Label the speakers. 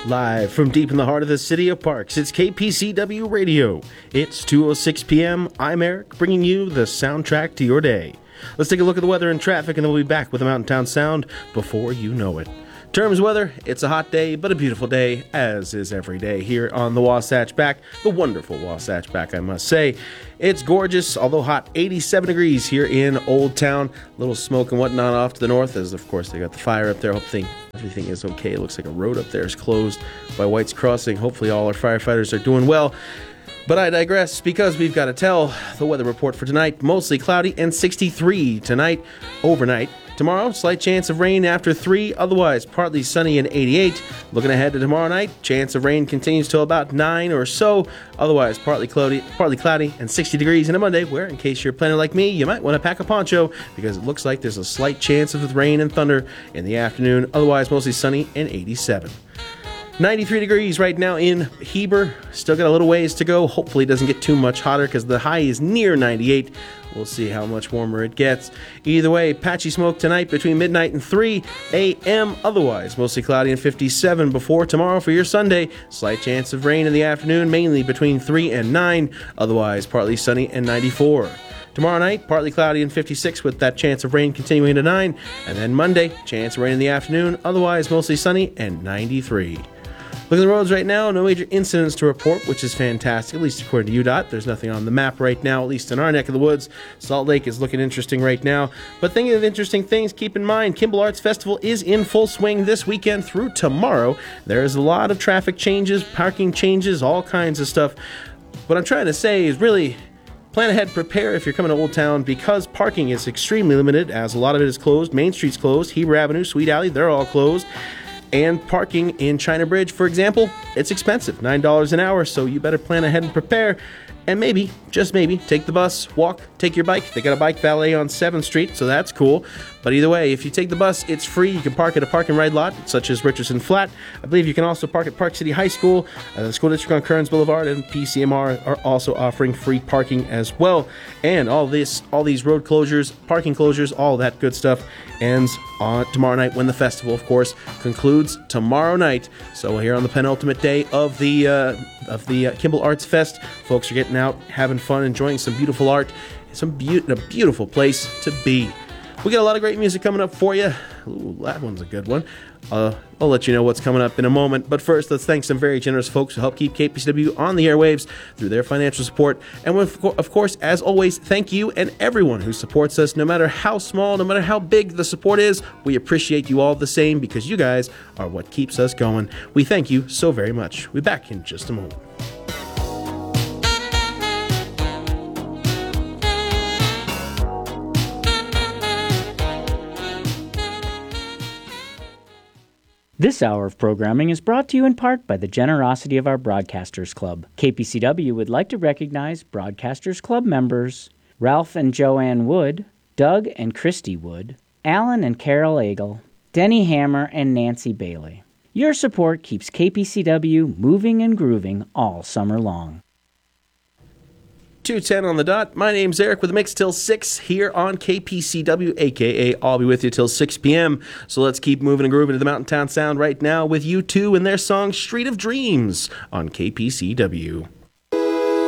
Speaker 1: Live from deep in the heart of the city of Parks, it's KPCW Radio. It's 2:06 p.m. I'm Eric, bringing you the soundtrack to your day. Let's take a look at the weather and traffic, and then we'll be back with the Mountain Town Sound before you know it. Terms weather, it's a hot day, but a beautiful day, as is every day here on the Wasatch Back, the wonderful Wasatch Back, I must say. It's gorgeous, although hot, 87 degrees here in Old Town. A little smoke and whatnot off to the north, as of course they got the fire up there. Hopefully everything is okay. It looks like a road up there is closed by White's Crossing. Hopefully all our firefighters are doing well. But I digress, because we've got to tell the weather report for tonight. Mostly cloudy and 63 tonight, overnight. Tomorrow, slight chance of rain after 3, otherwise partly sunny and 88. Looking ahead to tomorrow night, chance of rain continues till about 9 or so, otherwise partly cloudy and 60 degrees in a Monday, where, in case you're planning like me, you might want to pack a poncho, because it looks like there's a slight chance of rain and thunder in the afternoon, otherwise mostly sunny and 87. 93 degrees right now in Heber. Still got a little ways to go. Hopefully it doesn't get too much hotter, because the high is near 98. We'll see how much warmer it gets. Either way, patchy smoke tonight between midnight and 3 a.m. Otherwise, mostly cloudy and 57 before tomorrow for your Sunday. Slight chance of rain in the afternoon, mainly between 3 and 9. Otherwise, partly sunny and 94. Tomorrow night, partly cloudy and 56 with that chance of rain continuing to 9. And then Monday, chance of rain in the afternoon. Otherwise, mostly sunny and 93. Look at the roads right now, no major incidents to report, which is fantastic, at least according to UDOT. There's nothing on the map right now, at least in our neck of the woods. Salt Lake is looking interesting right now. But thinking of interesting things, keep in mind, Kimball Arts Festival is in full swing this weekend through tomorrow. There's a lot of traffic changes, parking changes, all kinds of stuff. What I'm trying to say is really plan ahead, prepare if you're coming to Old Town, because parking is extremely limited, as a lot of it is closed. Main Street's closed, Heber Avenue, Sweet Alley, they're all closed. And parking in China Bridge, for example, it's expensive, $9 an hour, so you better plan ahead and prepare. And maybe, just maybe, take the bus, walk, take your bike. They got a bike valet on 7th Street, so that's cool. But either way, if you take the bus, it's free. You can park at a park and ride lot, such as Richardson Flat. I believe you can also park at Park City High School, the school district on Kearns Boulevard, and PCMR are also offering free parking as well. And all these road closures, parking closures, all that good stuff ends on tomorrow night, when the festival, of course, concludes tomorrow night. So here on the penultimate day of the Kimball Arts Fest, folks are getting out, having fun, enjoying some beautiful art, a beautiful place to be. We got a lot of great music coming up for you. Ooh, that one's a good one. I'll let you know what's coming up in a moment. But first, let's thank some very generous folks who help keep KPCW on the airwaves through their financial support. And of course, as always, thank you and everyone who supports us, no matter how small, no matter how big the support is. We appreciate you all the same, because you guys are what keeps us going. We thank you so very much. We'll be back in just a moment.
Speaker 2: This hour of programming is brought to you in part by the generosity of our Broadcasters Club. KPCW would like to recognize Broadcasters Club members Ralph and Joanne Wood, Doug and Christy Wood, Alan and Carol Agel, Denny Hammer and Nancy Bailey. Your support keeps KPCW moving and grooving all summer long.
Speaker 1: 2:10 on the dot. My name's Eric with a mix till 6 here on KPCW, a.k.a. I'll be with you till 6 p.m. So let's keep moving and grooving to the Mountain Town Sound right now with U2 and their song Street of Dreams on KPCW.